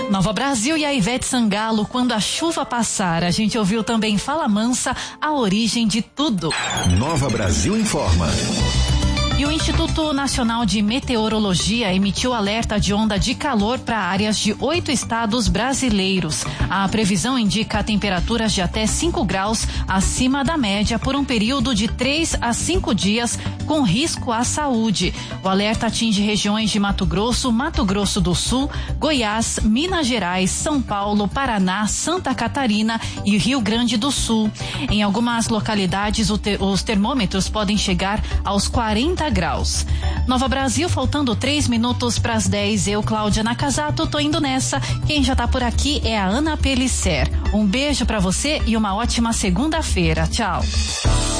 Nova Brasil e a Ivete Sangalo, Quando a Chuva Passar. A gente ouviu também Fala Mansa, A Origem de Tudo. Nova Brasil informa. E o Instituto Nacional de Meteorologia emitiu alerta de onda de calor para áreas de 8 estados brasileiros. A previsão indica temperaturas de até 5 graus acima da média por um período de 3 a 5 dias, com risco à saúde. O alerta atinge regiões de Mato Grosso, Mato Grosso do Sul, Goiás, Minas Gerais, São Paulo, Paraná, Santa Catarina e Rio Grande do Sul. Em algumas localidades, os termômetros podem chegar aos 40 graus. Nova Brasil, faltando 3 minutos para as 10. Eu, Cláudia Nakazato, tô indo nessa. Quem já tá por aqui é a Ana Pellicer. Um beijo para você e uma ótima segunda-feira. Tchau.